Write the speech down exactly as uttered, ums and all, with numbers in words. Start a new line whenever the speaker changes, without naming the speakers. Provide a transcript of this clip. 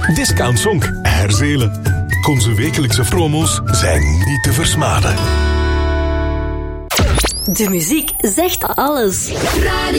Discount Zonk, Herzelen. Onze wekelijkse promo's zijn niet te versmaden.
De muziek zegt alles.